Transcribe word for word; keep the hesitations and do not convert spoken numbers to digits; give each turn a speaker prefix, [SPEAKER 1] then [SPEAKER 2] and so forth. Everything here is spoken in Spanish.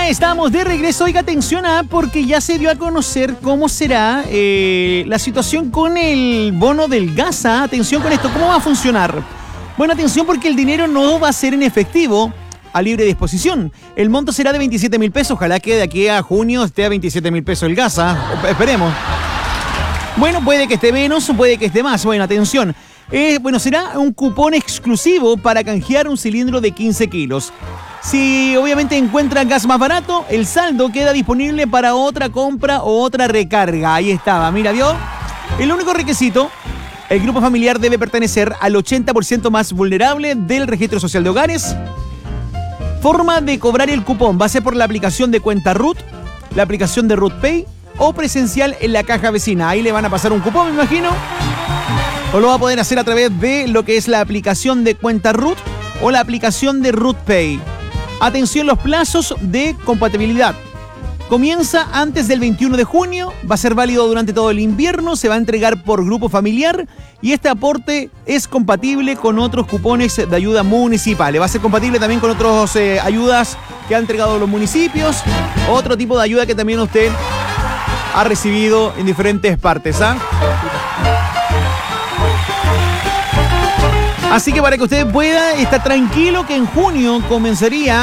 [SPEAKER 1] Ya estamos de regreso. Oiga, atención, a porque ya se dio a conocer cómo será eh, la situación con el bono del gas. ¿Ah? Atención con esto, ¿cómo va a funcionar? Bueno, atención porque el dinero no va a ser en efectivo a libre disposición. El monto será de veintisiete mil pesos. Ojalá que de aquí a junio esté a veintisiete mil pesos el gas. ¿Ah? Esperemos. Bueno, puede que esté menos o puede que esté más. Bueno, atención. Eh, bueno, será un cupón exclusivo para canjear un cilindro de quince kilos. Si obviamente encuentran gas más barato, el saldo queda disponible para otra compra o otra recarga. Ahí estaba, mira, ¿vio? El único requisito, el grupo familiar debe pertenecer al ochenta por ciento más vulnerable del registro social de hogares. Forma de cobrar el cupón va a ser por la aplicación de cuenta R U T, la aplicación de R U T Pay o presencial en la caja vecina. Ahí le van a pasar un cupón, me imagino. O lo va a poder hacer a través de lo que es la aplicación de cuenta R U T o la aplicación de R U T Pay. Atención, los plazos de compatibilidad. Comienza antes del veintiuno de junio, va a ser válido durante todo el invierno, se va a entregar por grupo familiar y este aporte es compatible con otros cupones de ayuda municipales. Va a ser compatible también con otras eh, ayudas que han entregado los municipios, otro tipo de ayuda que también usted ha recibido en diferentes partes. ¿Ah? Así que para que usted pueda estar tranquilo que en junio comenzaría